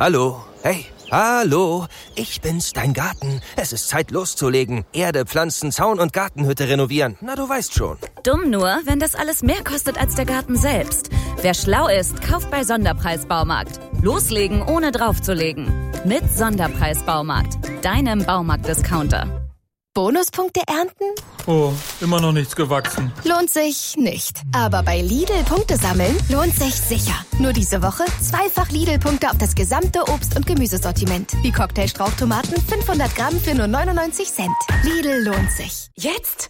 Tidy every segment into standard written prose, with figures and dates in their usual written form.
Hallo? Hey, hallo? Ich bin's, dein Garten. Es ist Zeit loszulegen. Erde, Pflanzen, Zaun und Gartenhütte renovieren. Na, du weißt schon. Dumm nur, wenn das alles mehr kostet als der Garten selbst. Wer schlau ist, kauft bei Sonderpreis Baumarkt. Loslegen, ohne draufzulegen. Mit Sonderpreis Baumarkt. Deinem Baumarkt-Discounter. Bonuspunkte ernten? Oh, immer noch nichts gewachsen. Lohnt sich nicht. Aber bei Lidl Punkte sammeln lohnt sich sicher. Nur diese Woche zweifach Lidl-Punkte auf das gesamte Obst- und Gemüsesortiment. Wie Cocktail-Strauchtomaten 500 Gramm für nur 99 Cent. Lidl lohnt sich. Jetzt?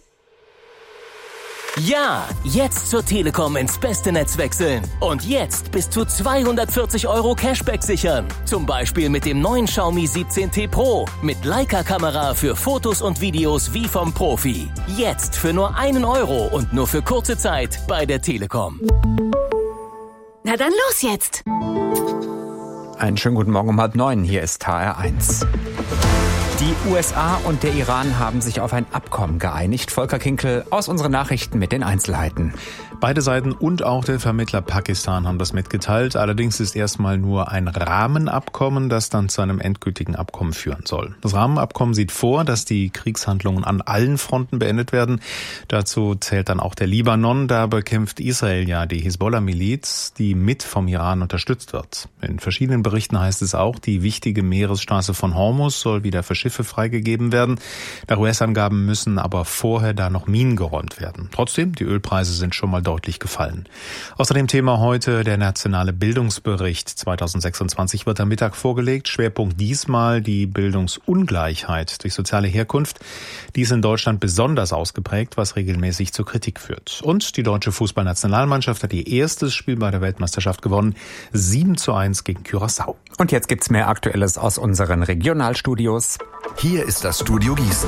Ja, jetzt zur Telekom ins beste Netz wechseln. Und jetzt bis zu 240 € Cashback sichern. Zum Beispiel mit dem neuen Xiaomi 17T Pro. Mit Leica-Kamera für Fotos und Videos wie vom Profi. Jetzt für nur 1 € und nur für kurze Zeit bei der Telekom. Na dann los jetzt! Einen schönen guten Morgen um 8:30. Hier ist HR1. Die USA und der Iran haben sich auf ein Abkommen geeinigt. Volker Kinkel aus unseren Nachrichten mit den Einzelheiten. Beide Seiten und auch der Vermittler Pakistan haben das mitgeteilt. Allerdings ist erstmal nur ein Rahmenabkommen, das dann zu einem endgültigen Abkommen führen soll. Das Rahmenabkommen sieht vor, dass die Kriegshandlungen an allen Fronten beendet werden. Dazu zählt dann auch der Libanon. Da bekämpft Israel ja die Hisbollah-Miliz, die mit vom Iran unterstützt wird. In verschiedenen Berichten heißt es auch, die wichtige Meeresstraße von Hormuz soll wieder für Schiffe freigegeben werden. Nach US-Angaben müssen aber vorher da noch Minen geräumt werden. Trotzdem, die Ölpreise sind schon mal deutlich gefallen. Außerdem Thema heute der nationale Bildungsbericht 2026 wird am Mittag vorgelegt. Schwerpunkt diesmal die Bildungsungleichheit durch soziale Herkunft. Die ist in Deutschland besonders ausgeprägt, was regelmäßig zur Kritik führt. Und die deutsche Fußballnationalmannschaft hat ihr erstes Spiel bei der Weltmeisterschaft gewonnen. 7:1 gegen Curaçao. Und jetzt gibt's mehr Aktuelles aus unseren Regionalstudios. Hier ist das Studio Gießen.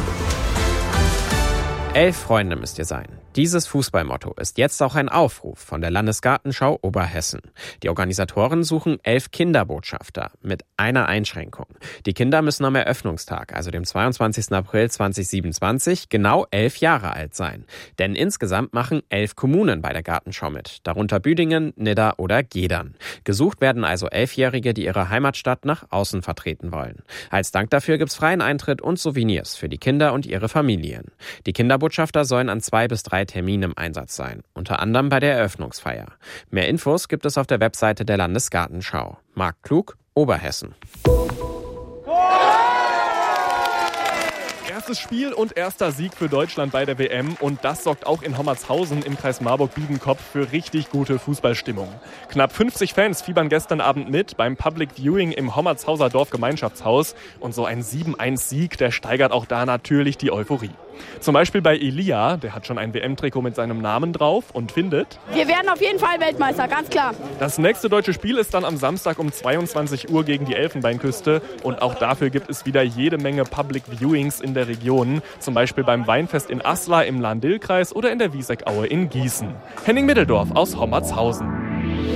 11 Freunde müsst ihr sein. Dieses Fußballmotto ist jetzt auch ein Aufruf von der Landesgartenschau Oberhessen. Die Organisatoren suchen 11 Kinderbotschafter mit einer Einschränkung. Die Kinder müssen am Eröffnungstag, also dem 22. April 2027, genau 11 Jahre alt sein. Denn insgesamt machen 11 Kommunen bei der Gartenschau mit, darunter Büdingen, Nidda oder Gedern. Gesucht werden also 11-Jährige, die ihre Heimatstadt nach außen vertreten wollen. Als Dank dafür gibt's freien Eintritt und Souvenirs für die Kinder und ihre Familien. Die Kinderbotschafter sollen an 2 bis 3 Terminen im Einsatz sein, unter anderem bei der Eröffnungsfeier. Mehr Infos gibt es auf der Webseite der Landesgartenschau. Marc Klug, Oberhessen. Erstes Spiel und erster Sieg für Deutschland bei der WM und das sorgt auch in Hommertshausen im Kreis Marburg-Biedenkopf für richtig gute Fußballstimmung. Knapp 50 Fans fiebern gestern Abend mit beim Public Viewing im Hommertshauser Dorfgemeinschaftshaus und so ein 7:1-Sieg, der steigert auch da natürlich die Euphorie. Zum Beispiel bei Elia, der hat schon ein WM-Trikot mit seinem Namen drauf und findet: Wir werden auf jeden Fall Weltmeister, ganz klar. Das nächste deutsche Spiel ist dann am Samstag um 22 Uhr gegen die Elfenbeinküste und auch dafür gibt es wieder jede Menge Public Viewings in der Region, zum Beispiel beim Weinfest in Aslar im Lahn-Dill-Kreis oder in der Wieseck-Aue in Gießen. Henning Middeldorf aus Hommertshausen.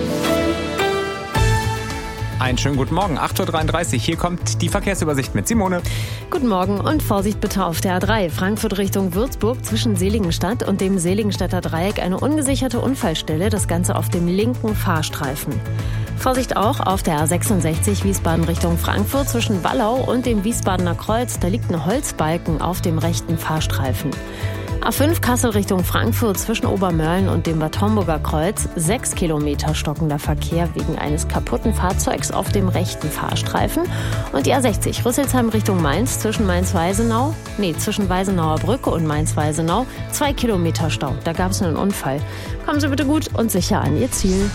Einen schönen guten Morgen, 8:33 Uhr. Hier kommt die Verkehrsübersicht mit Simone. Guten Morgen und Vorsicht bitte auf der A3. Frankfurt Richtung Würzburg zwischen Seligenstadt und dem Seligenstadter Dreieck eine ungesicherte Unfallstelle. Das Ganze auf dem linken Fahrstreifen. Vorsicht auch auf der A66 Wiesbaden Richtung Frankfurt zwischen Wallau und dem Wiesbadener Kreuz. Da liegt ein Holzbalken auf dem rechten Fahrstreifen. A5 Kassel Richtung Frankfurt zwischen Obermörlen und dem Bad Homburger Kreuz. 6 Kilometer stockender Verkehr wegen eines kaputten Fahrzeugs auf dem rechten Fahrstreifen. Und die A60 Rüsselsheim Richtung Mainz zwischen zwischen Weisenauer Brücke und Mainz-Weisenau. 2 Kilometer Stau. Da gab es einen Unfall. Kommen Sie bitte gut und sicher an Ihr Ziel.